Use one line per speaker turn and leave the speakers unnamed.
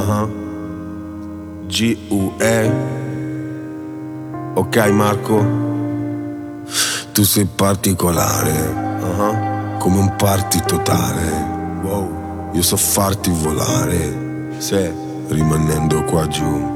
G-U-E. Ok Marco, tu sei particolare, come un party totale. Wow, io so farti volare, se rimanendo qua giù.